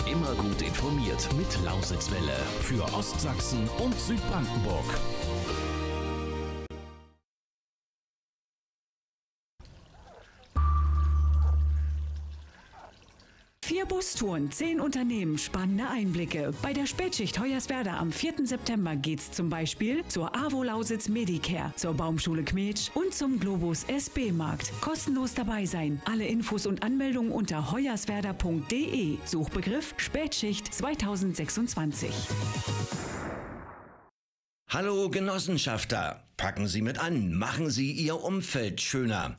Immer gut informiert mit Lausitzwelle für Ostsachsen und Südbrandenburg. Vier Bustouren, 10 Unternehmen, spannende Einblicke. Bei der Spätschicht Hoyerswerda am 4. September geht's zum Beispiel zur AWO Lausitz Medicare, zur Baumschule Kmetsch und zum Globus SB-Markt. Kostenlos dabei sein. Alle Infos und Anmeldungen unter hoyerswerda.de. Suchbegriff Spätschicht 2026. Hallo Genossenschafter, packen Sie mit an, machen Sie Ihr Umfeld schöner.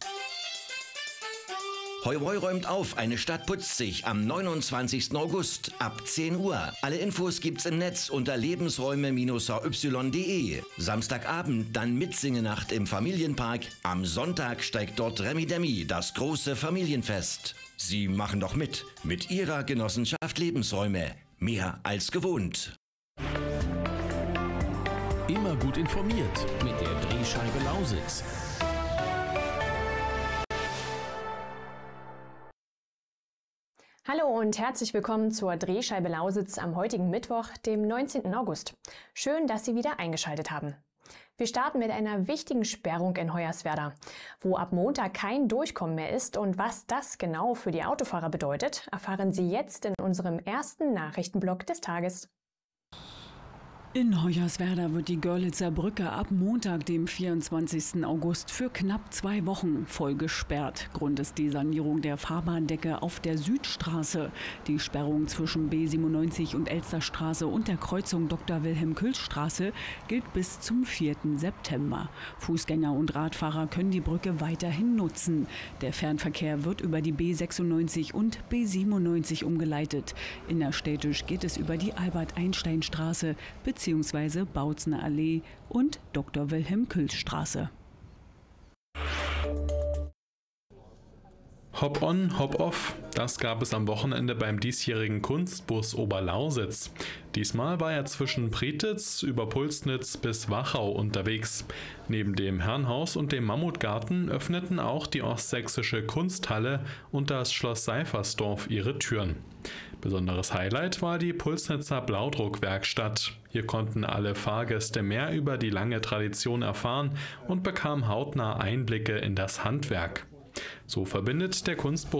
Heu räumt auf, eine Stadt putzt sich am 29. August ab 10 Uhr. Alle Infos gibt's im Netz unter lebensräume-hy.de. Samstagabend dann Mitsingenacht im Familienpark. Am Sonntag steigt dort Remi Demi, das große Familienfest. Sie machen doch mit Ihrer Genossenschaft Lebensräume. Mehr als gewohnt. Immer gut informiert mit der Drehscheibe Lausitz. Hallo und herzlich willkommen zur Drehscheibe Lausitz am heutigen Mittwoch, dem 19. August. Schön, dass Sie wieder eingeschaltet haben. Wir starten mit einer wichtigen Sperrung in Hoyerswerda, wo ab Montag kein Durchkommen mehr ist, und was das genau für die Autofahrer bedeutet, erfahren Sie jetzt in unserem ersten Nachrichtenblock des Tages. In Hoyerswerda wird die Görlitzer Brücke ab Montag, dem 24. August, für knapp 2 Wochen voll gesperrt. Grund ist die Sanierung der Fahrbahndecke auf der Südstraße. Die Sperrung zwischen B97 und Elsterstraße und der Kreuzung Dr. Wilhelm-Külz-Straße gilt bis zum 4. September. Fußgänger und Radfahrer können die Brücke weiterhin nutzen. Der Fernverkehr wird über die B96 und B97 umgeleitet. Innerstädtisch geht es über die Albert-Einstein-Straße bzw. Bautzener Allee und Dr. Wilhelm-Külz-Straße. Hop-on, Hop-off, das gab es am Wochenende beim diesjährigen Kunstbus Oberlausitz. Diesmal war er zwischen Pretitz über Pulsnitz bis Wachau unterwegs. Neben dem Herrenhaus und dem Mammutgarten öffneten auch die Ostsächsische Kunsthalle und das Schloss Seifersdorf ihre Türen. Besonderes Highlight war die Pulsnitzer Blaudruckwerkstatt. Hier konnten alle Fahrgäste mehr über die lange Tradition erfahren und bekamen hautnah Einblicke in das Handwerk. So verbindet der Kunstbus